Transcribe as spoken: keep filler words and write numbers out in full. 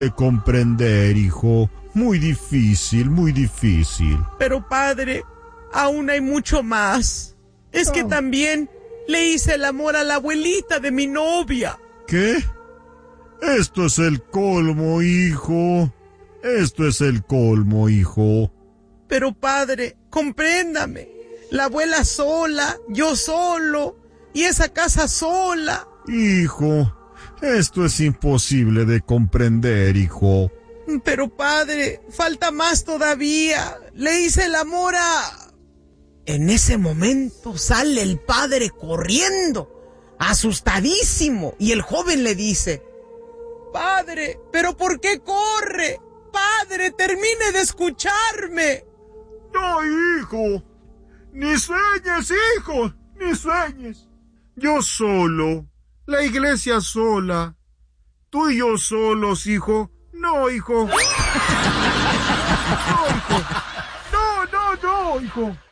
de comprender, hijo. Muy difícil, muy difícil. Pero padre, aún hay mucho más. Es oh. que también le hice el amor a la abuelita de mi novia. ¿Qué? Esto es el colmo, hijo. Esto es el colmo, hijo. Pero padre, compréndame. La abuela sola, yo solo, y esa casa sola. Hijo, esto es imposible de comprender, hijo. Pero padre, falta más todavía. Le hice el amor a... En ese momento sale el padre corriendo, asustadísimo, y el joven le dice: Padre, ¿pero por qué corre? Padre, termine de escucharme. No, hijo, ni sueñes, hijo, ni sueñes. Yo solo, la iglesia sola, tú y yo solos, hijo. No, hijo. No, hijo. No, no, no, hijo.